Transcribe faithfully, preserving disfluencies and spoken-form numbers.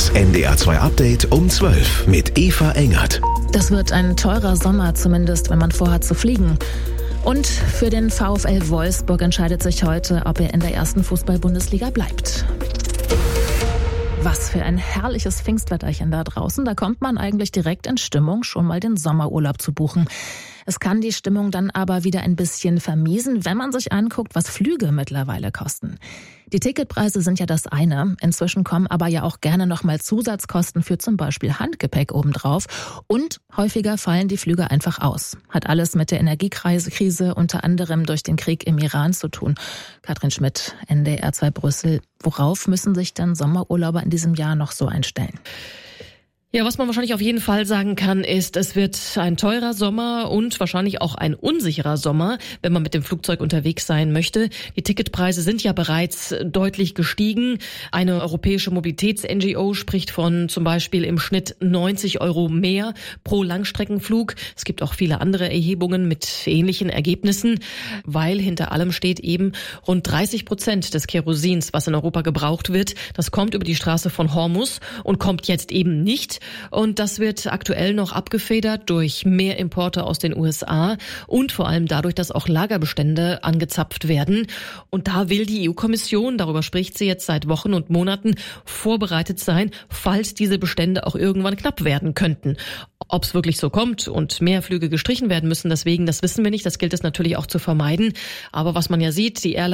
Das N D R zwei Update um zwölf mit Eva Engert. Das wird ein teurer Sommer, zumindest wenn man vorhat zu fliegen. Und für den VfL Wolfsburg entscheidet sich heute, ob er in der ersten Fußball-Bundesliga bleibt. Was für ein herrliches Pfingstwetterchen da draußen. Da kommt man eigentlich direkt in Stimmung, schon mal den Sommerurlaub zu buchen. Es kann die Stimmung dann aber wieder ein bisschen vermiesen, wenn man sich anguckt, was Flüge mittlerweile kosten. Die Ticketpreise sind ja das eine. Inzwischen kommen aber ja auch gerne nochmal Zusatzkosten für zum Beispiel Handgepäck obendrauf. Und häufiger fallen die Flüge einfach aus. Hat alles mit der Energiekrise unter anderem durch den Krieg im Iran zu tun. Katrin Schmidt, N D R zwei Brüssel. Worauf müssen sich denn Sommerurlauber in diesem Jahr noch so einstellen? Ja, was man wahrscheinlich auf jeden Fall sagen kann, ist, es wird ein teurer Sommer und wahrscheinlich auch ein unsicherer Sommer, wenn man mit dem Flugzeug unterwegs sein möchte. Die Ticketpreise sind ja bereits deutlich gestiegen. Eine europäische Mobilitäts-N G O spricht von zum Beispiel im Schnitt neunzig Euro mehr pro Langstreckenflug. Es gibt auch viele andere Erhebungen mit ähnlichen Ergebnissen, weil hinter allem steht eben rund dreißig Prozent des Kerosins, was in Europa gebraucht wird. Das kommt über die Straße von Hormuz und kommt jetzt eben nicht. Und das wird aktuell noch abgefedert durch mehr Importe aus den U S A und vor allem dadurch, dass auch Lagerbestände angezapft werden. Und da will die E U-Kommission, darüber spricht sie jetzt seit Wochen und Monaten, vorbereitet sein, falls diese Bestände auch irgendwann knapp werden könnten. Ob es wirklich so kommt und mehr Flüge gestrichen werden müssen, deswegen, das wissen wir nicht. Das gilt es natürlich auch zu vermeiden. Aber was man ja sieht, die Airlines